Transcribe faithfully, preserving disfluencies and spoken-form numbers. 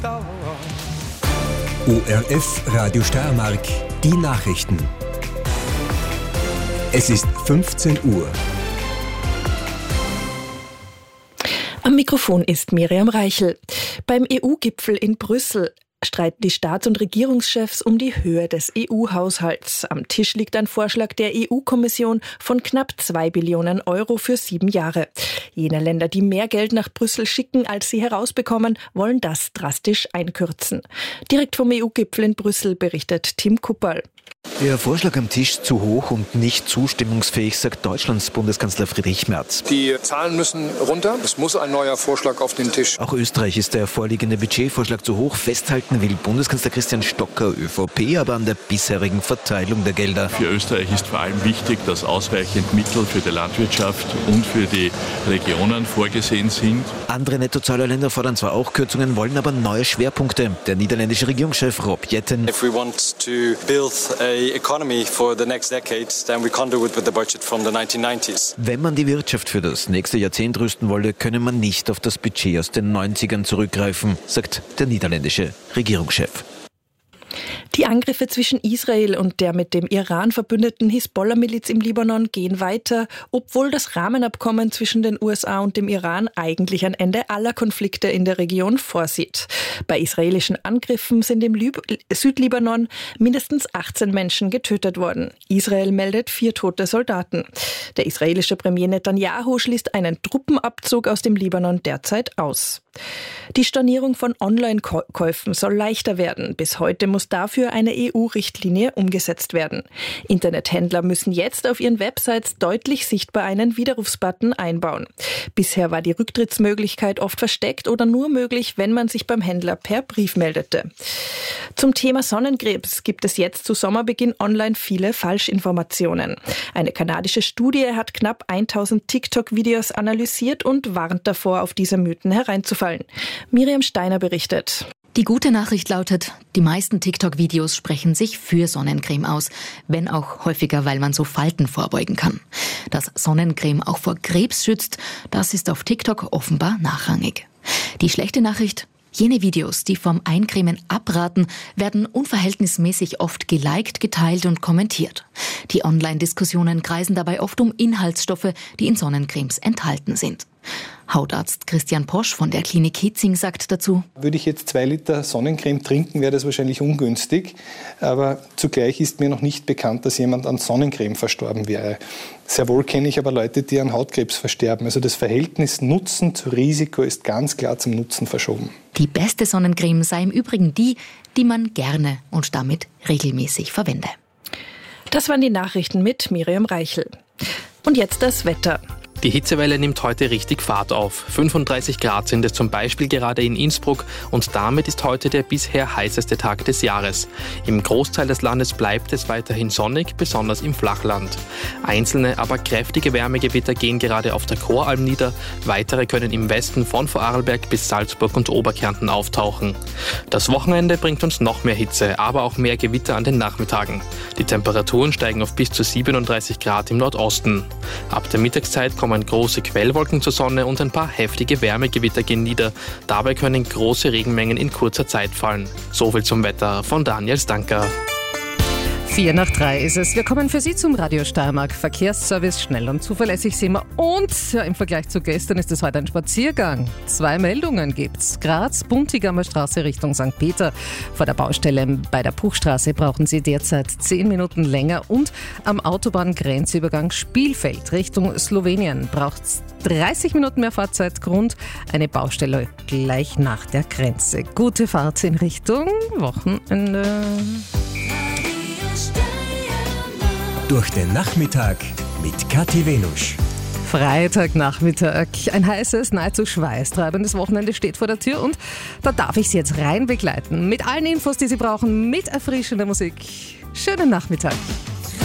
O R F Radio Steiermark, die Nachrichten. Es ist fünfzehn Uhr. Am Mikrofon ist Miriam Reichel. Beim E U-Gipfel in Brüssel streiten die Staats- und Regierungschefs um die Höhe des E U-Haushalts. Am Tisch liegt ein Vorschlag der E U-Kommission von knapp zwei Billionen Euro für sieben Jahre. Jene Länder, die mehr Geld nach Brüssel schicken, als sie herausbekommen, wollen das drastisch einkürzen. Direkt vom E U-Gipfel in Brüssel berichtet Tim Kupperl. Der Vorschlag am Tisch zu hoch und nicht zustimmungsfähig, sagt Deutschlands Bundeskanzler Friedrich Merz. Die Zahlen müssen runter. Es muss ein neuer Vorschlag auf den Tisch. Auch Österreich ist der vorliegende Budgetvorschlag zu hoch. Festhalten will Bundeskanzler Christian Stocker, ÖVP, aber an der bisherigen Verteilung der Gelder. Für Österreich ist vor allem wichtig, dass ausreichend Mittel für die Landwirtschaft und für die Regionen vorgesehen sind. Andere Nettozahlerländer fordern zwar auch Kürzungen, wollen aber neue Schwerpunkte. Der niederländische Regierungschef Rob Jetten. If we want to build a economy for the next decade, then we can't do it with the budget from the nineteen nineties. Wenn man die Wirtschaft für das nächste Jahrzehnt rüsten wolle, könne man nicht auf das Budget aus den neunzigern zurückgreifen, sagt der niederländische Regierungschef. Die Angriffe zwischen Israel und der mit dem Iran verbündeten Hisbollah-Miliz im Libanon gehen weiter, obwohl das Rahmenabkommen zwischen den U S A und dem Iran eigentlich ein Ende aller Konflikte in der Region vorsieht. Bei israelischen Angriffen sind im Lib- Südlibanon mindestens achtzehn Menschen getötet worden. Israel meldet vier tote Soldaten. Der israelische Premier Netanyahu schließt einen Truppenabzug aus dem Libanon derzeit aus. Die Stornierung von Online-Käufen soll leichter werden. Bis heute muss dafür eine E U-Richtlinie umgesetzt werden. Internethändler müssen jetzt auf ihren Websites deutlich sichtbar einen Widerrufsbutton einbauen. Bisher war die Rücktrittsmöglichkeit oft versteckt oder nur möglich, wenn man sich beim Händler per Brief meldete. Zum Thema Sonnenkrebs gibt es jetzt zu Sommerbeginn online viele Falschinformationen. Eine kanadische Studie hat knapp tausend TikTok-Videos analysiert und warnt davor, auf diese Mythen hereinzufallen. Miriam Steiner berichtet. Die gute Nachricht lautet, die meisten TikTok-Videos sprechen sich für Sonnencreme aus, wenn auch häufiger, weil man so Falten vorbeugen kann. Dass Sonnencreme auch vor Krebs schützt, das ist auf TikTok offenbar nachrangig. Die schlechte Nachricht: Jene Videos, die vom Eincremen abraten, werden unverhältnismäßig oft geliked, geteilt und kommentiert. Die Online-Diskussionen kreisen dabei oft um Inhaltsstoffe, die in Sonnencremes enthalten sind. Hautarzt Christian Posch von der Klinik Hitzing sagt dazu: Würde ich jetzt zwei Liter Sonnencreme trinken, wäre das wahrscheinlich ungünstig. Aber zugleich ist mir noch nicht bekannt, dass jemand an Sonnencreme verstorben wäre. Sehr wohl kenne ich aber Leute, die an Hautkrebs versterben. Also das Verhältnis Nutzen zu Risiko ist ganz klar zum Nutzen verschoben. Die beste Sonnencreme sei im Übrigen die, die man gerne und damit regelmäßig verwende. Das waren die Nachrichten mit Miriam Reichel. Und jetzt das Wetter. Die Hitzewelle nimmt heute richtig Fahrt auf. fünfunddreißig Grad sind es zum Beispiel gerade in Innsbruck und damit ist heute der bisher heißeste Tag des Jahres. Im Großteil des Landes bleibt es weiterhin sonnig, besonders im Flachland. Einzelne, aber kräftige Wärmegewitter gehen gerade auf der Choralm nieder. Weitere können im Westen von Vorarlberg bis Salzburg und Oberkärnten auftauchen. Das Wochenende bringt uns noch mehr Hitze, aber auch mehr Gewitter an den Nachmittagen. Die Temperaturen steigen auf bis zu siebenunddreißig Grad im Nordosten. Ab der Mittagszeit kommen große Quellwolken zur Sonne und ein paar heftige Wärmegewitter gehen nieder. Dabei können große Regenmengen in kurzer Zeit fallen. Soviel zum Wetter von Daniel Stanker. Vier nach drei ist es. Wir kommen für Sie zum Radio Steiermark. Verkehrsservice schnell und zuverlässig sind wir. Und ja, im Vergleich zu gestern ist es heute ein Spaziergang. Zwei Meldungen gibt's. Graz, Buntigamer Straße Richtung Sankt Peter. Vor der Baustelle bei der Puchstraße brauchen Sie derzeit zehn Minuten länger. Und am Autobahngrenzübergang Spielfeld Richtung Slowenien braucht es dreißig Minuten mehr Fahrzeit. Grund: eine Baustelle gleich nach der Grenze. Gute Fahrt in Richtung Wochenende. Durch den Nachmittag mit Kathi Venusch. Freitagnachmittag. Ein heißes, nahezu schweißtreibendes Wochenende steht vor der Tür und da darf ich Sie jetzt rein begleiten. Mit allen Infos, die Sie brauchen, mit erfrischender Musik. Schönen Nachmittag.